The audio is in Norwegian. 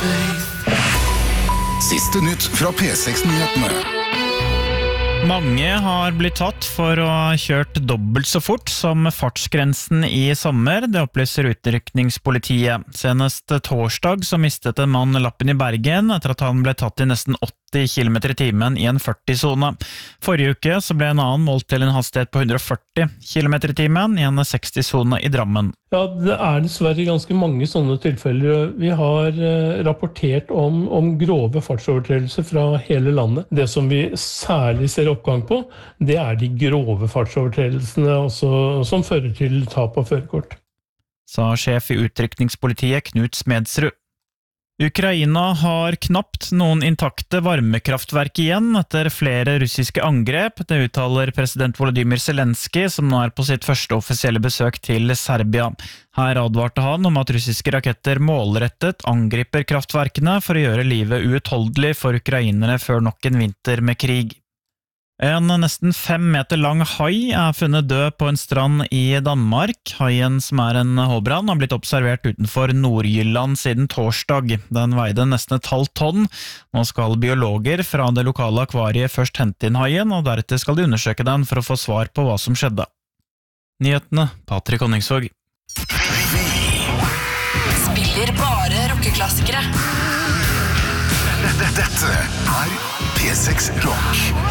Siste nytt fra P6-nyhetene. Mange har blitt tatt for å ha kjørt dobbelt så fort som fartsgrensen i sommer, det opplyser utrykningspolitiet. Senest torsdag så mistet en mann lappen i Bergen etter at han ble tatt i nesten 80 km i timen i en 40-zone. Forrige uke så ble en annen målt til en hastighet på 140 km i timen i en 60-zone i Drammen. Ja, det dessverre ganske mange sånne tilfeller. Vi har rapportert om grove fartsovertredelser fra hele landet. Det som vi særlig ser oppgang på, det de grove fartsovertredelsene som fører til tap av førerkort. Sa sjef i utrykningspolitiet Knut Smedsrud. Ukraina har knapt noen intakte varmekraftverk igjen etter flere russiske angrep. Det uttaler president Volodymyr Zelenskyj, som nå på sitt første offisielle besøk til Serbia. Her advarte han om at russiske raketter målrettet angriper kraftverkene for å gjøre livet uutholdelig for ukrainere før nok en vinter med krig. En nesten 5 meter lang hai funnet død på en strand i Danmark. Haien, som en håbrand, har blitt observert utenfor Nordjylland siden torsdag. Den veide nesten et halvt tonn. Nå skal biologer fra det lokale akvariet først hente inn haien, og deretter skal de undersøke den for å få svar på hva som skjedde. Nyhetene, Patrick Honningsvåg. Spiller bare rockeklassikere. Dette P6 Rock.